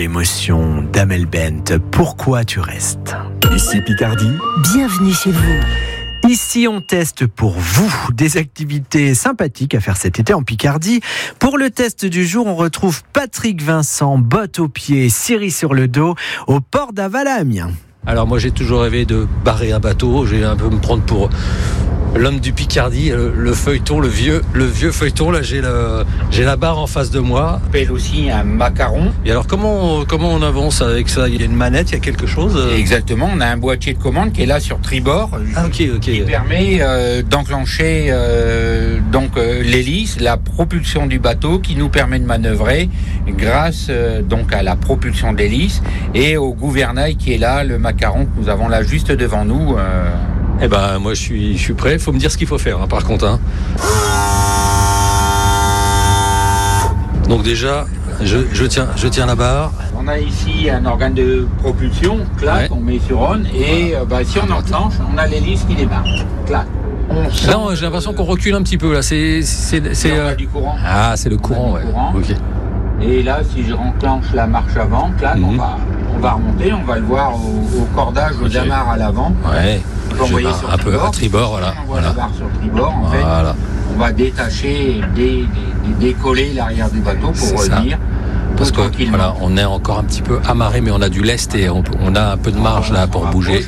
l'émotion d'Amel Bent. Pourquoi tu restes ? Ici Picardie. Bienvenue chez vous. Ici, on teste pour vous des activités sympathiques à faire cet été en Picardie. Pour le test du jour, on retrouve Patrick Vincent, bottes aux pieds, scierie sur le dos, au port d'Aval à Amiens. Alors moi j'ai toujours rêvé de barrer un bateau, j'ai un peu me prendre pour l'homme du Picardie, le feuilleton, le vieux feuilleton. Là j'ai la barre en face de moi. On appelle aussi un macaron. Et alors comment on avance avec ça ? Il y a une manette, il y a quelque chose ? Exactement, on a un boîtier de commande qui est là sur tribord. Ok. Qui permet d'enclencher l'hélice, la propulsion du bateau, qui nous permet de manœuvrer grâce donc à la propulsion d'hélice et au gouvernail qui est là, le macaron que nous avons là juste devant nous. Eh ben moi je suis prêt, faut me dire ce qu'il faut faire par contre. Donc déjà je tiens la barre. On a ici un organe de propulsion, clac, on met sur on et si on enclenche, on a l'hélice qui démarre. Clac. Là j'ai l'impression qu'on recule un petit peu là, c'est on a du courant. Ah, c'est le courant, ouais. OK. Et là si je renclenche la marche avant, clac, on va remonter, on va le voir au cordage, aux amarres à l'avant. Ouais. Un peu à tribord, voilà. On voit la barre sur tribord, en fait. On va détacher et décoller l'arrière du bateau pour revenir. Parce que voilà, on est encore un petit peu amarré, mais on a du lest et on a un peu de marge là pour bouger.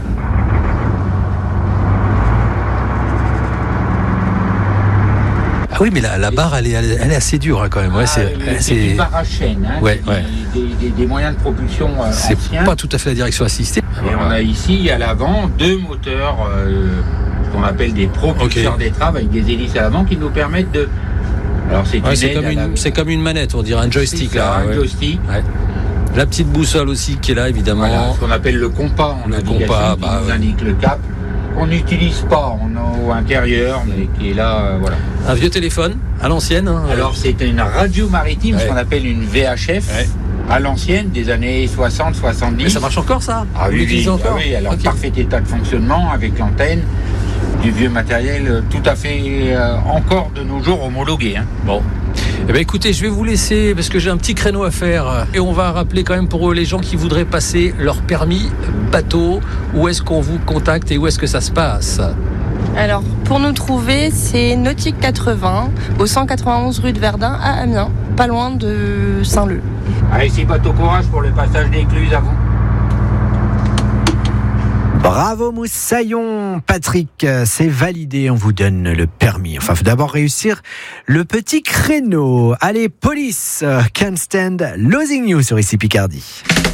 Ah oui, mais la barre, elle est assez dure quand même. Ouais, c'est une barre à chaîne. Des moyens de propulsion c'est anciens. Pas tout à fait la direction assistée. Et on a ici à l'avant 2 moteurs, ce qu'on appelle des propulseurs d'étrave avec des hélices à l'avant qui nous permettent de. Alors c'est comme une manette, on dirait un joystick là. Un joystick. Ouais. La petite boussole aussi qui est là évidemment. Voilà, ce qu'on appelle le compas en navigation qui nous indique le cap. On n'utilise pas en intérieur, mais qui est là, voilà. Un vieux téléphone, à l'ancienne. Alors, c'est une radio maritime, ce qu'on appelle une VHF, à l'ancienne, des années 60-70. Mais ça marche encore, ça ? Ah oui, alors parfait état de fonctionnement, avec l'antenne, du vieux matériel, tout à fait, encore de nos jours, homologué. Bon. Eh bien, écoutez, je vais vous laisser parce que j'ai un petit créneau à faire et on va rappeler quand même pour les gens qui voudraient passer leur permis bateau, où est-ce qu'on vous contacte et où est-ce que ça se passe ? Alors, pour nous trouver, c'est Nautique 80, au 191 rue de Verdun à Amiens, pas loin de Saint-Leu. Allez, c'est bateau courage pour le passage d'Écluse à vous. Bravo Moussaillon, Patrick, c'est validé, on vous donne le permis. Enfin, il faut d'abord réussir le petit créneau. Allez, police, Can't Stand Losing You sur Ici Picardie.